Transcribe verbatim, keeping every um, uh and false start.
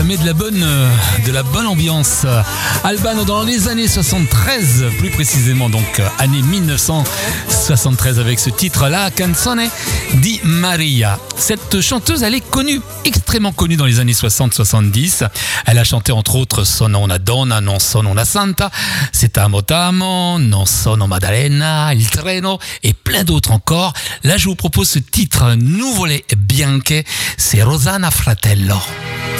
ça met de la bonne, de la bonne ambiance. Albano dans les années soixante-treize, plus précisément donc année dix-neuf cent soixante-treize avec ce titre-là, Canzone di Maria. Cette chanteuse, elle est connue, extrêmement connue dans les années soixante soixante-dix. Elle a chanté entre autres Sono una donna, Non sono una santa, Se t'amo t'amo, Non sono Maddalena, Il treno et plein d'autres encore. Là, je vous propose ce titre, Nuvole bianche, c'est Rosanna Fratello.